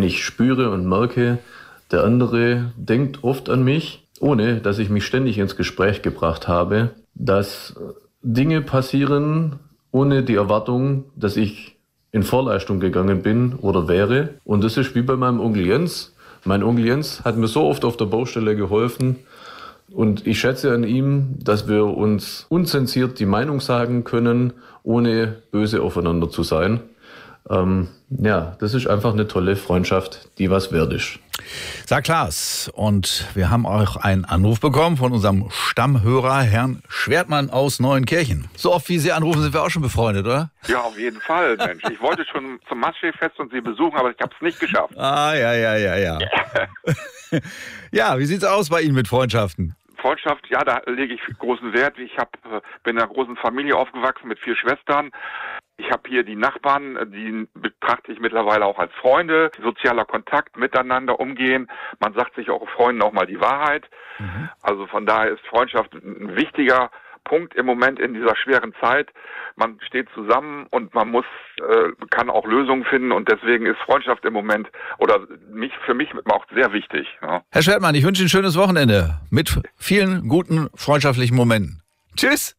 ich spüre und merke, der andere denkt oft an mich, ohne dass ich mich ständig ins Gespräch gebracht habe, dass Dinge passieren ohne die Erwartung, dass ich in Vorleistung gegangen bin oder wäre. Und das ist wie bei meinem Onkel Jens. Mein Onkel Jens hat mir so oft auf der Baustelle geholfen. Und ich schätze an ihm, dass wir uns unzensiert die Meinung sagen können, ohne böse aufeinander zu sein. Das ist einfach eine tolle Freundschaft, die was wert ist. Sagt Klaas. Und wir haben auch einen Anruf bekommen von unserem Stammhörer, Herrn Schwertmann aus Neuenkirchen. So oft wie Sie anrufen, sind wir auch schon befreundet, oder? Ja, auf jeden Fall, Mensch. Ich wollte schon zum Maschsee-Fest und Sie besuchen, aber ich habe es nicht geschafft. Ja. Ja, wie sieht's aus bei Ihnen mit Freundschaften? Freundschaft, ja, da lege ich großen Wert. Ich bin in einer großen Familie aufgewachsen mit 4 Schwestern. Ich habe hier die Nachbarn, die betrachte ich mittlerweile auch als Freunde. Sozialer Kontakt, miteinander umgehen. Man sagt sich auch Freunden auch mal die Wahrheit. Also von daher ist Freundschaft ein wichtiger Punkt im Moment in dieser schweren Zeit. Man steht zusammen und man kann auch Lösungen finden und deswegen ist Freundschaft im Moment für mich auch sehr wichtig. Ja. Herr Schwertmann, ich wünsche Ihnen ein schönes Wochenende mit vielen guten freundschaftlichen Momenten. Tschüss!